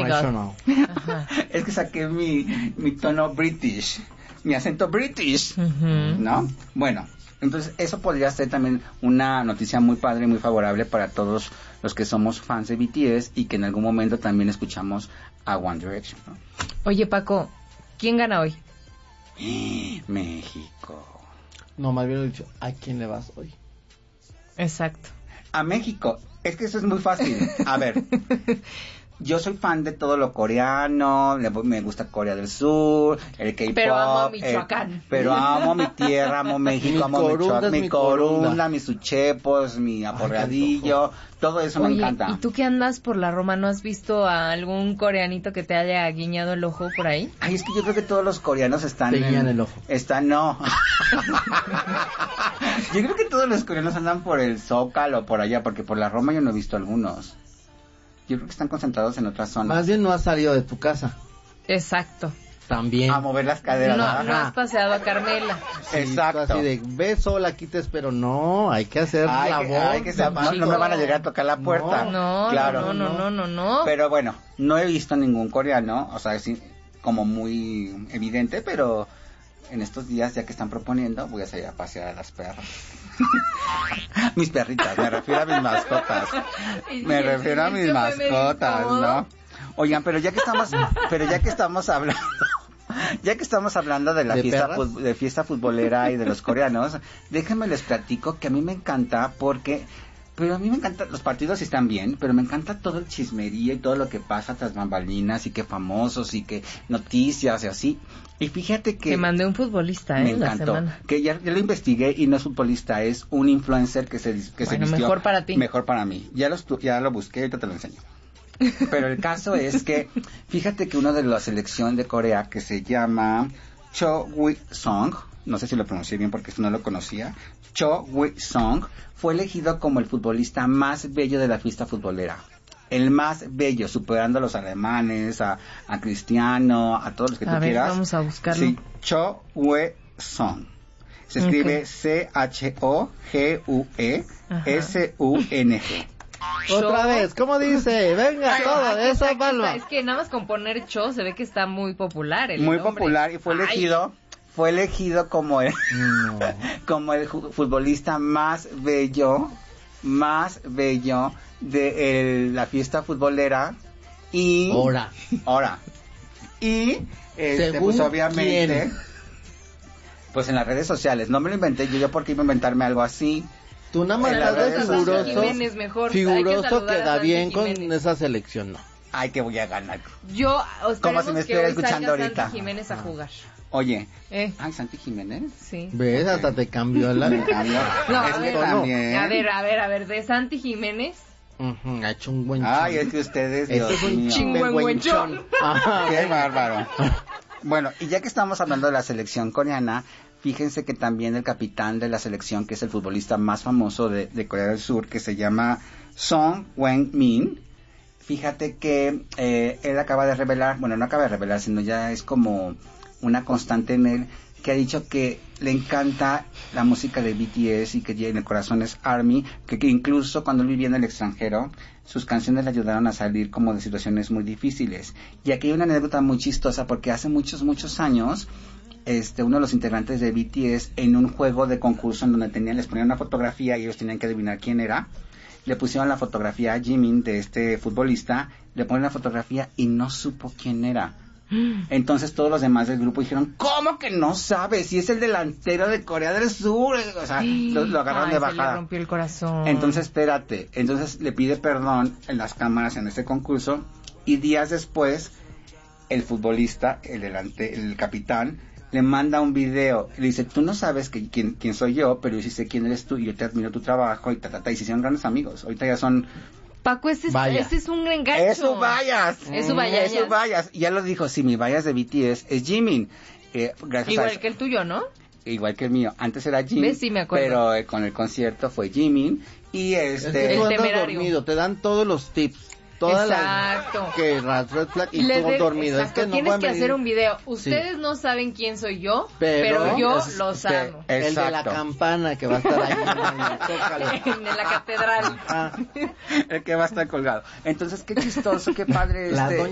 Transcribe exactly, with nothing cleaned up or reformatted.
international. Es que saqué mi, mi tono British, mi acento British, uh-huh. ¿no? Bueno, entonces eso podría ser también una noticia muy padre, muy favorable para todos los que somos fans de B T S y que en algún momento también escuchamos a One Direction, ¿no? Oye, Paco, ¿quién gana hoy? México. No, más bien lo he dicho, ¿a quién le vas hoy? Exacto. A México. Es que eso es muy fácil. A ver, yo soy fan de todo lo coreano, me gusta Corea del Sur, el K-pop. Pero amo Michoacán. Eh, pero amo mi tierra, amo México, mi amo Michoacán, mi corunda, mis suchepos, mi aporreadillo, todo eso Oye, me encanta. ¿y tú que andas por la Roma, no has visto a algún coreanito que te haya guiñado el ojo por ahí? Ay, es que yo creo que todos los coreanos están... Te guiñan el ojo. Están, no. Yo creo que todos los coreanos andan por el Zócalo, por allá, porque por la Roma yo no he visto algunos. Yo creo que están concentrados en otras zonas. Más bien no has salido de tu casa. Exacto. También. A mover las caderas. No, no has paseado a Carmela. Sí, exacto. Así de, ve sola, aquí te espero. No, hay que hacer hay la que, voz. Hay que ser, no, no me van a llegar a tocar la puerta. No, claro. no, no, no, no, no. Pero bueno, no he visto ningún coreano, o sea, sí, como muy evidente, pero en estos días, ya que están proponiendo, voy a salir a pasear a las perras. Mis perritas, me refiero a mis mascotas. Me refiero a mis mascotas, ¿no? Oigan, pero ya que estamos, pero ya que estamos hablando, ya que estamos hablando de la ¿De fiesta perras? de fiesta futbolera y de los coreanos, déjenme les platico que a mí me encanta porque pero a mí me encanta, los partidos sí están bien, pero me encanta todo el chismería y todo lo que pasa tras bambalinas y que famosos y que noticias y así. Y fíjate que... Te mandé un futbolista, ¿eh? Me encantó. La semana. Que ya, ya lo investigué y no es futbolista, es un influencer que se, que bueno, se vistió... mejor para ti. Mejor para mí. Ya lo, ya lo busqué, ahorita te lo enseño. Pero el caso es que, fíjate que uno de la selección de Corea que se llama Cho Wi-song, no sé si lo pronuncié bien porque esto no lo conocía, Cho Wi-song, fue elegido como el futbolista más bello de la fiesta futbolera. El más bello, superando a los alemanes, a, a Cristiano, a todos los que a tú ver, quieras. Vamos a buscarlo. Sí, Cho Wi-song. Se escribe okay. C H O G U E S U N G. Otra vez, ¿cómo dice? Venga, Ay, todo, aquí esa está, palma. Es que nada más con poner Cho se ve que está muy popular el Muy nombre. popular y fue elegido... Ay. Fue elegido como el, no. como el futbolista más bello, más bello de el, la fiesta futbolera y... Ahora. Ahora. Y, este, pues obviamente, ¿quién? Pues en las redes sociales. No me lo inventé yo, yo porque iba a inventarme algo así. Tú nada más estás de figuroso, Jiménez mejor. figuroso que da bien Jiménez. Con esa selección, no. Ay, que voy a ganar. Yo, como si me estuviera escuchando ahorita. Santi Jiménez a jugar. Oye, ¿Eh? ay, Santi Jiménez. Sí. ¿Ves? Okay. Hasta te cambió la... Me cambió. No, es a, que ver, también... a ver, a ver, a ver, de Santi Jiménez. Uh-huh, ha hecho un buen Ay, es que ustedes, Dios este es un mío. chingüengüenchón. Qué bárbaro. Bueno, y ya que estamos hablando de la selección coreana, fíjense que también el capitán de la selección, que es el futbolista más famoso de, de Corea del Sur, que se llama Son Heung-min, fíjate que eh, él acaba de revelar, bueno, no acaba de revelar, sino ya es como una constante en él, que ha dicho que le encanta la música de B T S y que en el corazón es ARMY, que, que incluso cuando él vivía en el extranjero, sus canciones le ayudaron a salir como de situaciones muy difíciles. Y aquí hay una anécdota muy chistosa, porque hace muchos, muchos años, este, uno de los integrantes de B T S, en un juego de concurso en donde tenían, les ponían una fotografía y ellos tenían que adivinar quién era, le pusieron la fotografía a Jimin, de este futbolista, le ponen la fotografía y no supo quién era. Entonces todos los demás del grupo dijeron, ¿cómo que no sabes? Si es el delantero de Corea del Sur. O sea, lo, lo agarraron Ay, de bajada. Se le rompió el corazón. Entonces, espérate. Entonces le pide perdón en las cámaras en este concurso y días después el futbolista, el delante, el capitán, le manda un video. Le dice, tú no sabes que, quién, quién soy yo, pero yo sí sé quién eres tú y yo te admiro tu trabajo y ta, ta, ta. Y se hicieron grandes amigos. Ahorita ya son... Paco, este es, este es un engancho. Es su bias. Es su bias. Es su bias. Y ya lo dijo, si mi bias de B T S es Jimin. Eh, gracias Igual a que el tuyo, ¿no? Igual que el mío. Antes era Jimin. ¿Ves? Sí, me acuerdo. Pero eh, con el concierto fue Jimin. Y este... Es que el tú andas temerario. dormido, te dan todos los tips. Todas exacto. Las, que las red flag y Les tú de, dormido. Exacto. Es que no tienes que venir. hacer un video. Ustedes sí. no saben quién soy yo, pero, pero yo es, los este, amo. El de la campana que va a estar ahí en, en la catedral. Ah, el que va a estar colgado. Entonces, qué chistoso, qué padre la este...